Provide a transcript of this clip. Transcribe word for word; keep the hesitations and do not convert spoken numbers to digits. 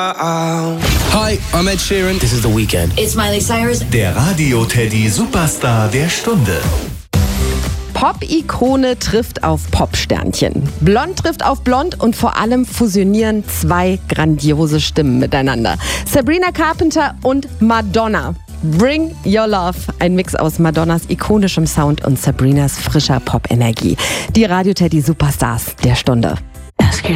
Hi, I'm Ed Sheeran. This is The Weeknd. It's Miley Cyrus. Der Radio-Teddy Superstar der Stunde. Pop-Ikone trifft auf Pop-Sternchen. Blond trifft auf Blond und vor allem fusionieren zwei grandiose Stimmen miteinander. Sabrina Carpenter und Madonna. Bring Your Love, ein Mix aus Madonnas ikonischem Sound und Sabrinas frischer Pop-Energie. Die Radio-Teddy Superstars der Stunde.